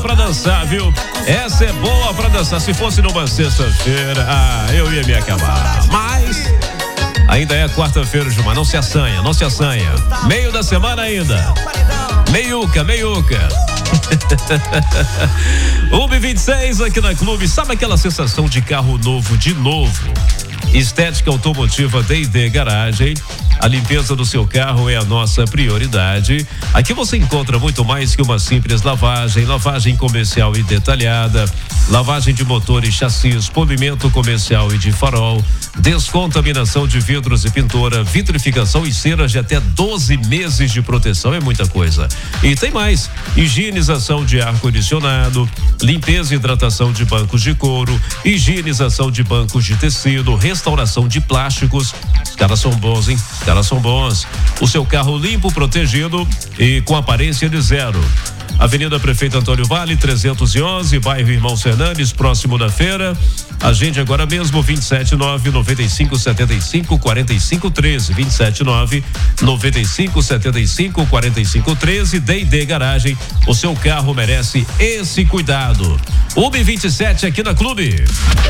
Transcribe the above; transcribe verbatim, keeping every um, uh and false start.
Pra dançar, viu? Essa é boa pra dançar. Se fosse numa sexta-feira, ah, eu ia me acabar. Mas ainda é quarta-feira, Gilmar. Não se assanha, não se assanha. Meio da semana ainda. Meiuca, meiuca. um e vinte e seis aqui na Clube. Sabe aquela sensação de carro novo de novo? Estética Automotiva D e D Garagem. A limpeza do seu carro é a nossa prioridade. Aqui você encontra muito mais que uma simples lavagem, lavagem comercial e detalhada, lavagem de motor e chassis, polimento comercial e de farol, descontaminação de vidros e pintura, vitrificação e ceras de até doze meses de proteção, é muita coisa. E tem mais: higienização de ar-condicionado, limpeza e hidratação de bancos de couro, higienização de bancos de tecido, restauração de plásticos. Os caras são bons, hein? Os caras são bons. O seu carro limpo, protegido e com aparência de zero. Avenida Prefeito Antônio Vale, trezentos e onze, bairro Irmãos Fernandes, próximo da feira. Agende agora mesmo, vinte e sete nove, noventa e cinco, setenta e cinco, quarenta e cinco, treze, vinte e sete nove, noventa e cinco, setenta e cinco, quarenta e cinco, treze. D e D Garagem, o seu carro merece esse cuidado. um e vinte e sete aqui na Clube.